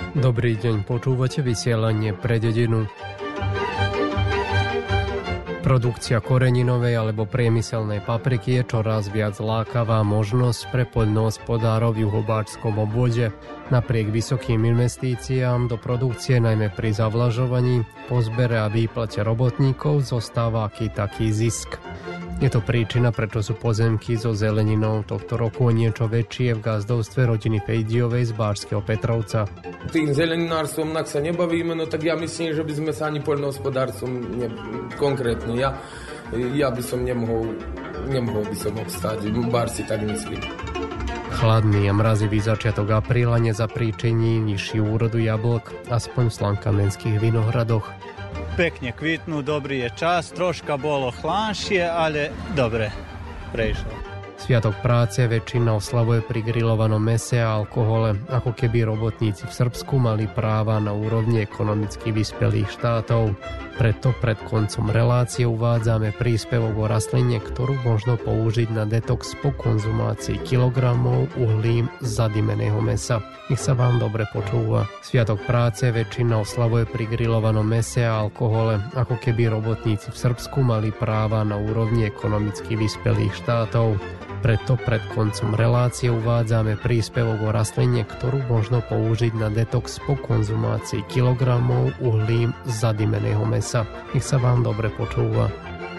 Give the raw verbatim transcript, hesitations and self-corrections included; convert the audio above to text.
Dobrý deň, počúvate vysielanie Pre dedinu. Produkcia koreninovej alebo priemyselnej papriky je čoraz viac lákavá možnosť pre poľnohospodárov v juhobáčskom obvode. Napriek vysokým investíciám do produkcie, najmä pri zavlažovaní, pozbere a výplate robotníkov, zostáva aký taký zisk. Je to príčina, prečo sú pozemky so zeleninou tohto roku o niečo väčšie v gazdovstve rodiny Fejdiovej z Báčskeho Petrovca. Tým zeleninárstvom, ak sa nebavíme, no tak ja myslím, že by sme sa ani poľnohospodárstvom ne, konkrétne. Ja, ja by som nemohol, nemohol by som obstáť. Bár si tak myslím. Chladný a mrazivý začiatok apríla nezapríčiní nižšiu úrodu jablk, aspoň v slankamenských vinohradoch. Pekne kvitnú, dobrý je čas, troška bolo chladšie, ale dobre, prešlo. Sviatok práce väčšina oslavuje pri grillovanom mese a alkohole, ako keby robotníci v Srbsku mali práva na úrovni ekonomicky vyspelých štátov. Preto pred koncom relácie uvádzame príspevok o rastline, ktorú možno použiť na detox po konzumácii kilogramov uhlím zadimeného mesa. Nech sa vám dobre počúva. Sviatok práce väčšina oslavuje pri grillovanom mese a alkohole, ako keby robotníci v Srbsku mali práva na úrovni ekonomicky vyspelých štátov. Preto pred koncom relácie uvádzame príspevok o rastline, ktorú možno použiť na detox po konzumácii kilogramov uhlím zadimeného mesa. Nech sa vám dobre počúva.